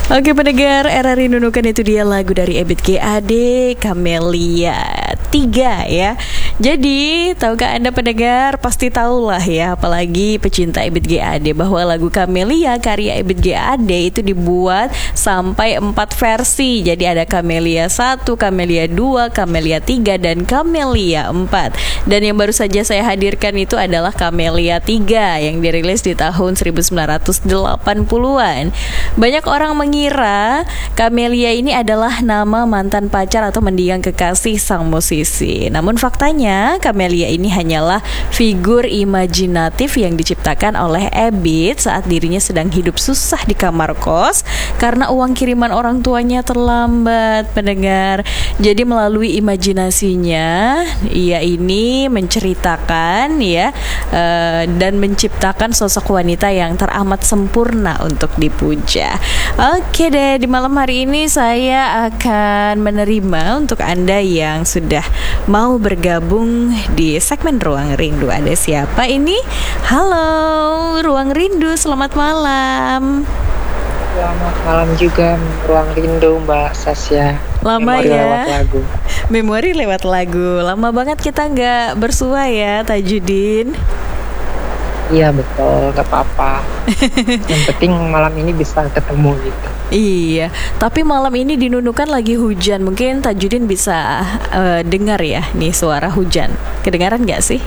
Oke pendengar, RRI Nunukan itu dia lagu dari Ebit GAD, Camellia 3 ya. Jadi, tahukah Anda pendengar, pasti tahulah ya, apalagi pecinta Ebit GAD, bahwa lagu Camellia karya Ebit GAD itu dibuat sampai 4 versi. Jadi ada Camellia 1, Camellia 2, Camellia 3, dan Camellia 4. Dan yang baru saja saya hadirkan itu adalah Camellia 3 yang dirilis di tahun 1980-an. Banyak orang mengira Camellia ini adalah nama mantan pacar atau mendiang kekasih sang musisi. Namun faktanya Camellia ini hanyalah figur imajinatif yang diciptakan oleh Ebit saat dirinya sedang hidup susah di kamar kos karena uang kiriman orang tuanya terlambat, pendengar. Jadi melalui imajinasinya ia ini menceritakan ya dan menciptakan sosok wanita yang teramat sempurna untuk dipuja. Oke deh, di malam hari ini saya akan menerima untuk Anda yang sudah mau bergabung di segmen Ruang Rindu. Ada siapa ini? Halo, Ruang Rindu, selamat malam. Selamat malam juga, Ruang Rindu Mbak Sasya. Lama Memori ya. lewat lagu. Memori lewat lagu. Lama banget kita nggak bersua ya, Tajudin. Iya betul, gak apa-apa. Yang penting malam ini bisa ketemu gitu. Iya, tapi malam ini di Nunukan lagi hujan. Mungkin Tajudin bisa dengar ya nih suara hujan. Kedengaran nggak sih?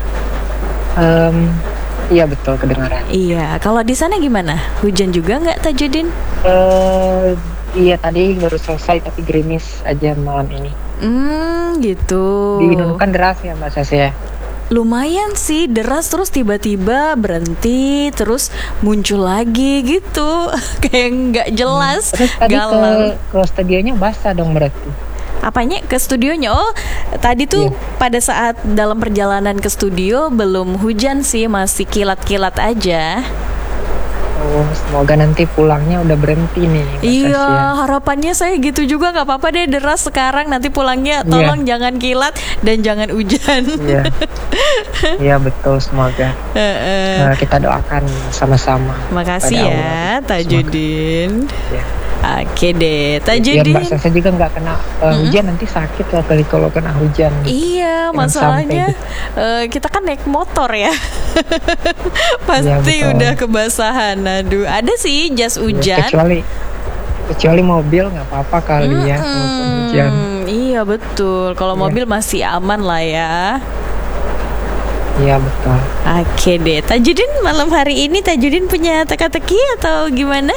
Iya betul, kedengaran. Iya, kalau di sana gimana? Hujan juga nggak, Tajudin? Iya tadi baru selesai tapi gerimis aja malam ini. Gitu. Di Nunukan deras ya Mbak Sasya? Lumayan sih, deras terus tiba-tiba berhenti, terus muncul lagi gitu. Kayak nggak jelas. Terus tadi galau. ke studionya basah dong berarti? Apanya ke studionya? Oh, tadi tuh pada saat dalam perjalanan ke studio belum hujan sih, masih kilat-kilat aja. Oh, semoga nanti pulangnya udah berhenti nih Mbak Iya, Sasya. harapannya saya gitu juga. Nggak apa-apa deh deras sekarang, nanti pulangnya tolong jangan kilat dan jangan hujan. Iya, iya betul, semoga. Kita doakan sama-sama. Makasih pada ya, Allah. Tajudin. Ya. Oke deh, Biar Tajudin. Mbak Sasa juga nggak kena hujan, nanti sakit lah kali kalau kena hujan. Iya, Jangan masalahnya sampai kita kan naik motor ya. Pasti betul. udah kebasahan. Aduh, ada sih jas hujan. kecuali mobil nggak apa-apa kali ya walaupun hujan. Iya betul. Kalau Iya. mobil masih aman lah ya. Iya betul. Oke deh, Tajudin malam hari ini Tajudin punya teka-teki atau gimana?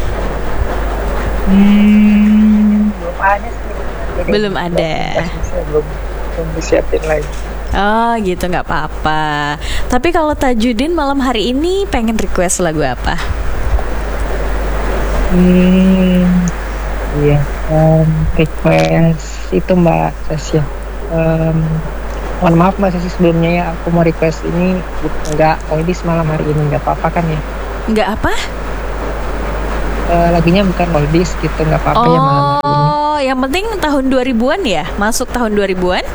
Belum ada sih. Jadi Belum ada. Belum disiapin lagi. Oh gitu, nggak apa-apa. Tapi kalau Tajudin malam hari ini pengen request lagu apa? Iya. Request itu Mbak Sasya. Mohon maaf Mbak Sasya sebelumnya ya, aku mau request ini nggak oldies malam hari ini, nggak apa-apa kan ya? Nggak apa? Lagunya bukan oldies gitu, nggak apa-apa ya malam hari ini. Oh, yang penting tahun 2000-an ya? Masuk tahun 2000-an?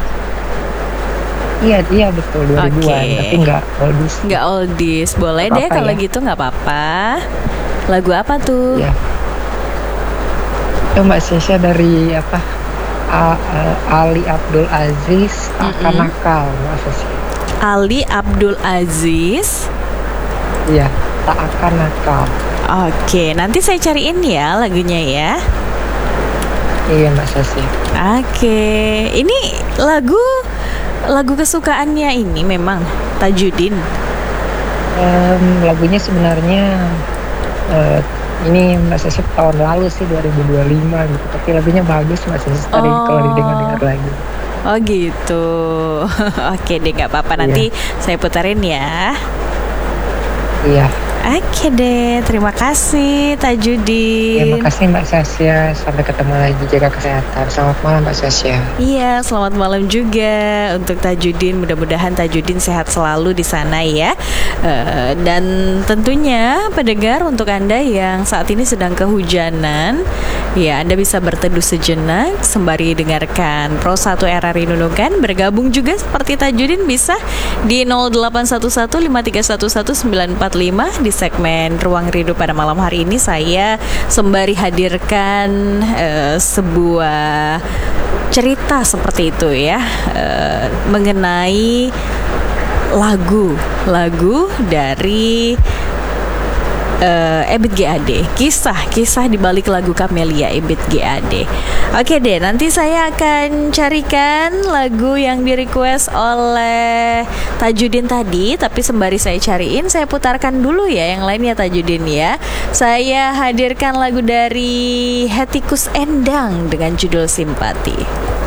Iya betul 2000-an, Oke. tapi nggak oldies. Nggak oldies, boleh Nggak deh apa-apa kalau ya. gitu, nggak apa-apa. Lagu apa tuh? Iya. Itu Mbak Sasya dari apa? Ali Abdul Aziz, Akan Nakal Mbak Sasya. Ali Abdul Aziz. Iya, Tak Akan Nakal. Oke, nanti saya cariin ya lagunya ya. Iya Mbak Sasya. Oke, ini lagu kesukaannya ini memang Tajudin. Lagunya sebenarnya ini Mbak Sasya tahun lalu sih 2025 gitu, tapi lagunya bagus Mbak Sasya tadi kalau didengar lagi. Oh gitu. Oke deh, nggak apa-apa, nanti saya putarin ya. Iya. Oke deh, terima kasih Tajudin. Terima kasih Mbak Sasya, sampai ketemu lagi, jaga kesehatan. Selamat malam Mbak Sasya. Iya, selamat malam juga untuk Tajudin. Mudah-mudahan Tajudin sehat selalu di sana ya. Dan tentunya pendengar, untuk Anda yang saat ini sedang kehujanan, Ya, Anda bisa berteduh sejenak sembari dengarkan Pro 1 RRI Nunukan. Bergabung juga seperti Tajudin bisa di 0811-5311-945 di segmen Ruang Rindu pada malam hari ini. Saya sembari hadirkan sebuah cerita seperti itu ya, mengenai lagu dari Ebit GAD, kisah di balik lagu Camelia Ebit GAD. Oke deh, nanti saya akan carikan lagu yang di-request oleh Tajudin tadi. Tapi sembari saya cariin, saya putarkan dulu ya yang lainnya Tajudin ya. Saya hadirkan lagu dari Hetty Koes Endang dengan judul Simpati.